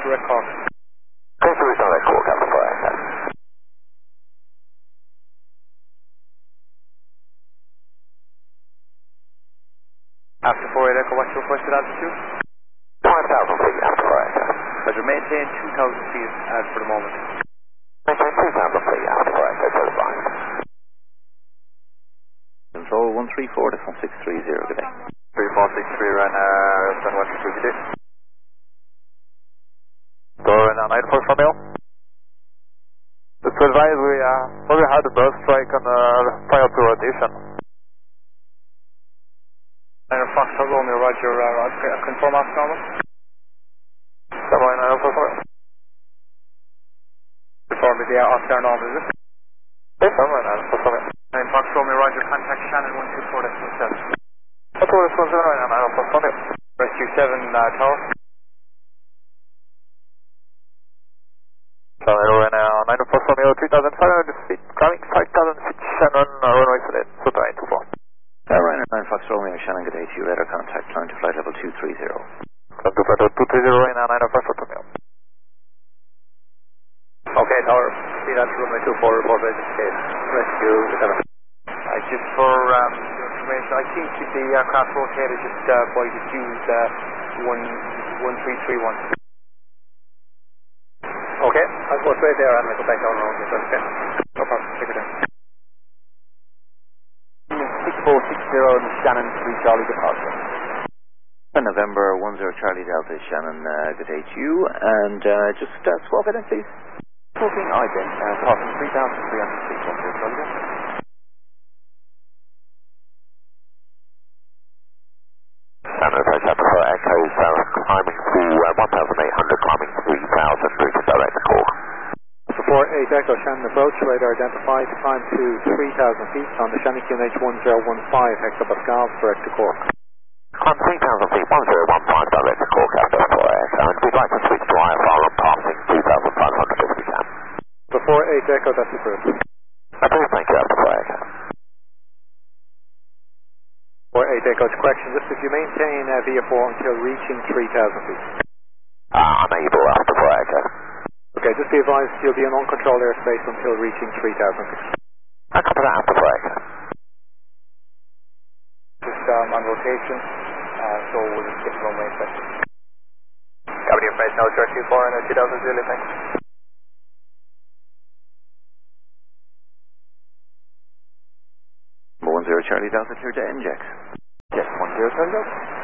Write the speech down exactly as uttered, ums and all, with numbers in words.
to Red Cork. Thanks for reaching Red Cork, Alpha four Echo. After four eight Echo, what's your requested altitude? five thousand feet, Alpha four Echo. Roger, maintain two thousand feet as for the moment. Maintain two thousand feet, Alpha four Echo, certified. Control one three four to one six three zero, good day. three four six three, run, uh, run one two two, good day. Go in on nine four Romeo. Just to advise, we uh, probably had a burst strike on uh, prior to rotation. nine Foxtrot Romeo, Roger, uh, uh, confirm off normal. seven nine four Romeo. Confirm the uh, off there normal, is it? Yes, seven nine four Romeo. nine Fox Romeo, Roger, contact Shannon one two four, that's myself. That's what it's one seven nine nine four Romeo. Rescue seven, uh, tower. So we're now nine four Romeo, three thousand five hundred feet, climbing five thousand feet, Shannon, uh, runway select, so nine two four. Uh, Ryanair nine Fox Romeo, Shannon, good day to you, radar contact, climb to flight level two three zero. Climb to flight level two three zero, Ryanair nine four Romeo. Okay, tower, see that runway two four, report basic case. Rescue seven. Uh, just for um, your information, I think the aircraft rotated just uh, by the fuse uh, one one three three one. Okay, I'll go straight there and I'll go back down around this. Okay, no problem, take it down. six four six zero, Shannon, three Charlie departure. November one zero Charlie Delta, Shannon, uh, good day to you, and uh, just uh, swap it in, please. Smoking Igen, uh, passing three thousand three hundred feet, one zero Charlie Delta. Shannon approach Alpha four Echo, south climbing to uh, one thousand eight hundred, climbing three thousand, reaching direct to Cork. Alpha four eight Echo, Shannon approach, radar identified, climb to three thousand feet on the Shannon Q N H one zero one five hectopascals, direct to Cork. Climb three thousand feet, one zero one five, direct to Cork, Alpha four Echo, and we'd like to switch to I F R on passing two thousand five hundred if we can. Alpha four eight Echo, that's approved. Approved, thank you, Alpha four Echo. four eight Echo, correction, just if you maintain uh, V F four until reaching three thousand feet. Uh, unable, Alpha four Echo. Okay, just be advised you'll be in uncontrolled airspace until reaching three thousand feet. I copy that, Alpha four Echo. Just um, on rotation, uh, so we'll just get the runway set. Copy your face, no, Shark two four and two thousand Zulu, thanks. one zero Charlie Delta, clear to inject. Yes, one zero Charlie Delta.